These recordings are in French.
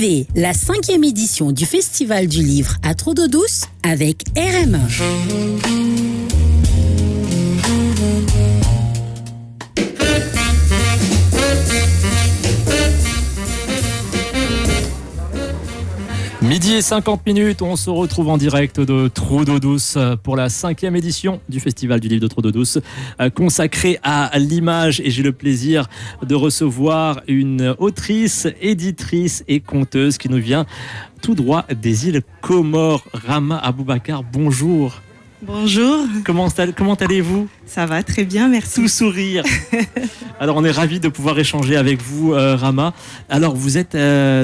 Vivez la 5e édition du Festival du Livre à Trou d'Eau Douce avec RM1. Midi et 50 minutes, on se retrouve en direct de Trou d'Eau Douce pour la 5e édition du Festival du Livre de Trou d'Eau Douce consacré à l'image, et j'ai le plaisir de recevoir une autrice, éditrice et conteuse qui nous vient tout droit des îles Comores. Rama Aboubakar, bonjour. Bonjour. Comment allez-vous ? Ça va très bien, merci. Tout sourire. Alors on est ravis de pouvoir échanger avec vous, Rama. Alors vous êtes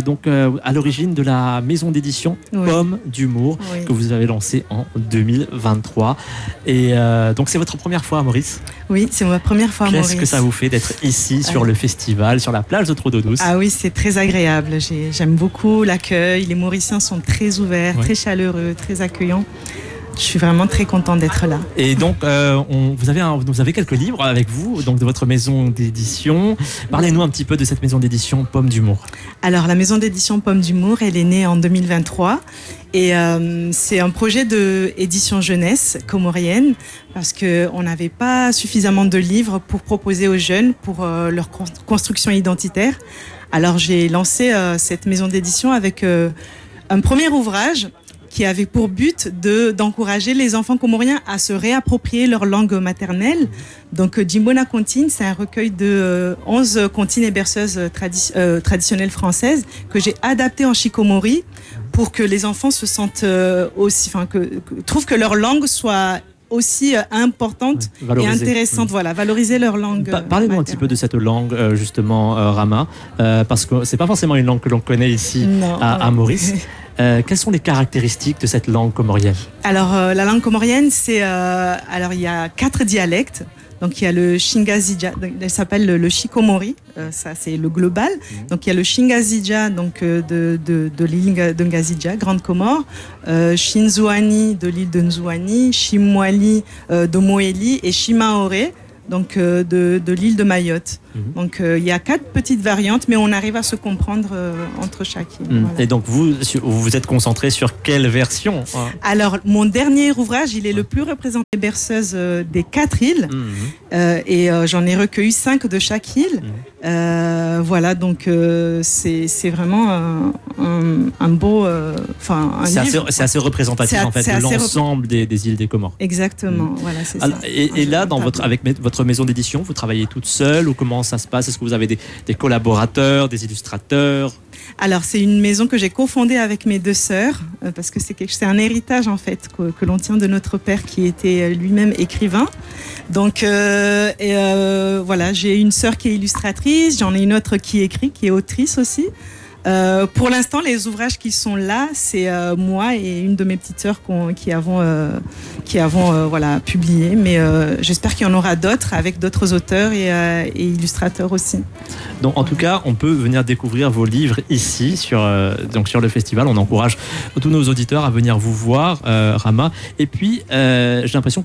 à l'origine de la maison d'édition Pomme d'Humour que vous avez lancée en 2023. Et donc c'est votre première fois à Maurice ? Oui, c'est ma première fois à Maurice. Qu'est-ce que ça vous fait d'être ici sur le festival, sur la plage de Trou d'Eau Douce ? Ah oui, c'est très agréable. J'aime beaucoup l'accueil. Les Mauriciens sont très ouverts, très chaleureux, très accueillants. Je suis vraiment très contente d'être là. Et donc, vous avez quelques livres avec vous, donc de votre maison d'édition. Parlez-nous un petit peu de cette maison d'édition Pomme d'Humour. Alors, la maison d'édition Pomme d'Humour, elle est née en 2023. Et c'est un projet d'édition jeunesse comorienne, parce qu'on n'avait pas suffisamment de livres pour proposer aux jeunes pour leur construction identitaire. Alors, j'ai lancé cette maison d'édition avec un premier ouvrage qui avait pour but d'encourager les enfants comoriens à se réapproprier leur langue maternelle. Donc, Jimbona Comptine, c'est un recueil de 11 comptines et berceuses traditionnelles françaises que j'ai adapté en shikomori pour que les enfants se sentent trouvent que leur langue soit aussi importante et intéressante. Voilà, valoriser leur langue. Parlez-nous un petit peu de cette langue, justement, Rama, parce que c'est pas forcément une langue que l'on connaît ici à Maurice. Quelles sont les caractéristiques de cette langue comorienne ? Alors, la langue comorienne, il y a 4 dialectes. Donc, il y a le Shingazija, elle s'appelle le Shikomori, ça c'est le global. Donc, il y a le Shingazija de l'île de Ngazija, Grande Comore, Shinzuani de l'île de Nzouani, Shimwali de Moélie et Shimaoré, donc de l'île de Mayotte. Donc il y a 4 petites variantes, mais on arrive à se comprendre entre chacune. Voilà. Et donc vous êtes concentré sur quelle version ? Alors mon dernier ouvrage, il est le plus représenté berceuse des 4 îles, et j'en ai recueilli 5 de chaque île. Voilà, donc c'est vraiment un beau, livre. C'est assez représentatif en fait de l'ensemble des îles des Comores. Exactement, voilà, c'est alors, ça. Et là, avec votre maison d'édition, vous travaillez toute seule ou comment ça se passe ? Est-ce que vous avez des collaborateurs, des illustrateurs ? Alors, c'est une maison que j'ai cofondée avec mes 2 sœurs, parce que c'est un héritage en fait que l'on tient de notre père qui était lui-même écrivain. Donc, voilà, j'ai une sœur qui est illustratrice, j'en ai une autre qui écrit, qui est autrice aussi. Pour l'instant, les ouvrages qui sont là, c'est moi et une de mes petites sœurs qui avons publié. Mais j'espère qu'il y en aura d'autres avec d'autres auteurs et illustrateurs aussi. Donc, en tout cas, on peut venir découvrir vos livres ici sur le festival. On encourage tous nos auditeurs à venir vous voir, Rama. Et puis, j'ai l'impression